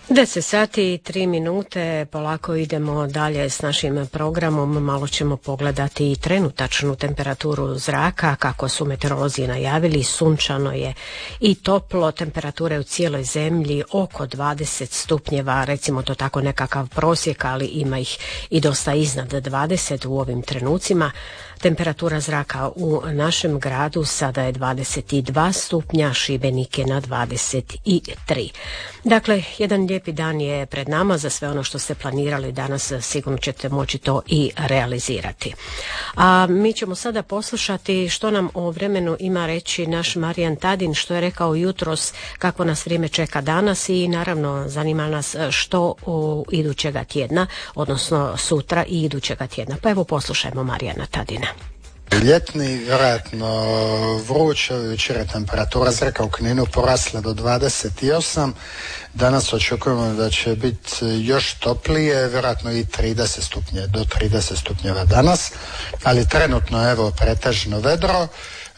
10 sati i 3 minute, polako idemo dalje s našim programom. Malo ćemo pogledati i trenutačnu temperaturu zraka, kako su meteorolozi najavili. Sunčano je i toplo, temperature u cijeloj zemlji oko 20 stupnjeva, recimo to tako nekakav prosjek, ali ima ih i dosta iznad 20 u ovim trenucima. Temperatura zraka u našem gradu sada je 22 stupnja, Šibenik je na 23. Dakle, jedan lijepi dan je pred nama. Za sve ono što ste planirali danas sigurno ćete moći to i realizirati. A mi ćemo sada poslušati što nam o vremenu ima reći naš Marijan Tadin, što je rekao jutros, kako nas vrijeme čeka danas i naravno zanima nas što u idućega tjedna, odnosno sutra i idućega tjedna. Pa evo poslušajmo Marijana Tadina. Ljetni, vjerojatno vruće, jučer je temperatura zraka u Kninu porasla do 28, danas očekujemo da će biti još toplije, vjerojatno i 30 stupnje, do 30 stupnjeva danas, ali trenutno evo pretežno vedro,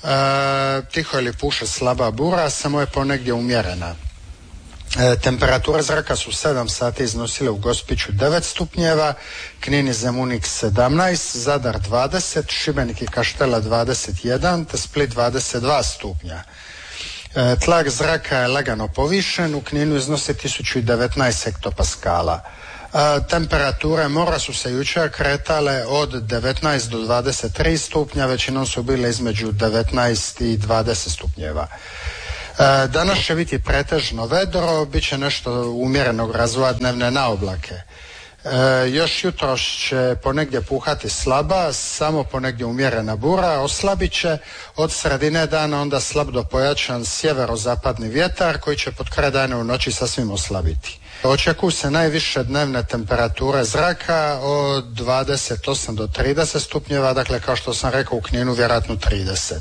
tiho ili puše slaba bura, samo je ponegdje umjerena. Temperatura zraka su 7 sati iznosile u Gospiću 9 stupnjeva, Knin i Zemunik 17, Zadar 20, Šibenik i Kaštela 21, te Split 22 stupnja. Tlak zraka je lagano povišen, u Kninu iznosi 1019 hektopaskala. Temperature mora su se jučer kretale od 19 do 23 stupnja, većinom su bile između 19 i 20 stupnjeva. Danas će biti pretežno vedro, bit će nešto umjerenog razvoja dnevne naoblake. Još jutros će ponegdje puhati slaba, samo ponegdje umjerena bura, oslabit će od sredine dana onda slab do pojačan sjeverozapadni vjetar koji će pod kraj dana u noći sasvim oslabiti. Očekuju se najviše dnevne temperature zraka od 28 do 30 stupnjeva, dakle kao što sam rekao u Kninu vjerojatno 30.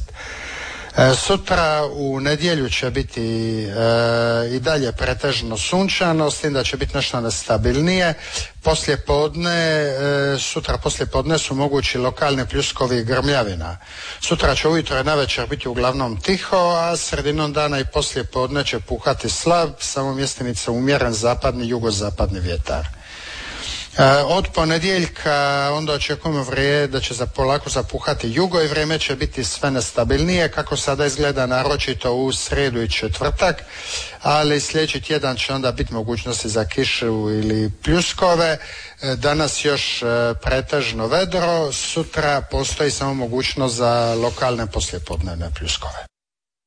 Sutra u nedjelju će biti i dalje pretežno sunčano, s tim da će biti nešto nestabilnije. Sutra poslijepodne su mogući lokalni pljuskovi i grmljavina. Sutra će ujutro i navečer biti uglavnom tiho, a sredinom dana i poslijepodne će puhati slab, samo mjestimice umjeren zapadni i jugozapadni vjetar. Od ponedjeljka onda očekujemo da će polako zapuhati jugo i vrijeme će biti sve nestabilnije, kako sada izgleda naročito u srijedu i četvrtak, ali sljedeći tjedan će onda biti mogućnosti za kišu ili pljuskove. Danas još pretežno vedro, sutra postoji samo mogućnost za lokalne poslijepodnevne pljuskove.